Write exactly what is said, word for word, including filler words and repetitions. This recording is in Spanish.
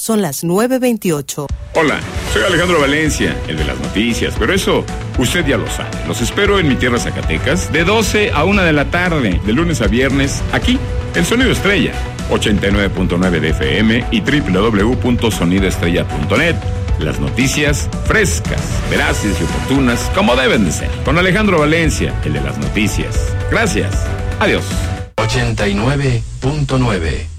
Son las nueve veintiocho. Hola, soy Alejandro Valencia, el de las noticias, pero eso usted ya lo sabe. Los espero en mi tierra Zacatecas de doce a una de la tarde, de lunes a viernes, aquí, en Sonido Estrella, ochenta y nueve punto nueve de F M y doble u doble u doble u punto sonido estrella punto net. Las noticias frescas, veraces y oportunas, como deben de ser. Con Alejandro Valencia, el de las noticias. Gracias. Adiós. ochenta y nueve punto nueve